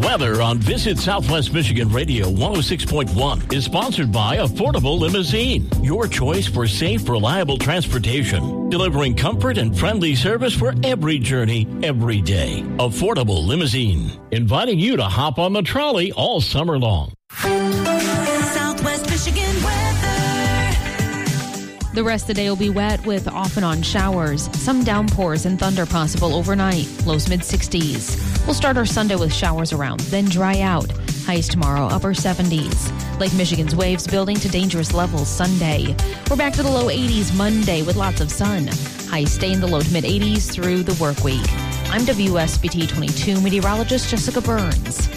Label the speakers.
Speaker 1: Weather on Visit Southwest Michigan Radio 106.1 is sponsored by Affordable Limousine, your choice for safe, reliable transportation, delivering comfort and friendly service for every journey, every day. Affordable Limousine, inviting you to hop on the trolley all summer long.
Speaker 2: Southwest Michigan weather.
Speaker 3: The rest of the day will be wet with off and on showers. Some downpours and thunder possible overnight. Lows mid-60s. We'll start our Sunday with showers around, then dry out. Highs tomorrow, upper 70s. Lake Michigan's waves building to dangerous levels Sunday. We're back to the low 80s Monday with lots of sun. Highs stay in the low to mid-80s through the work week. I'm WSBT 22 meteorologist Jessica Burns.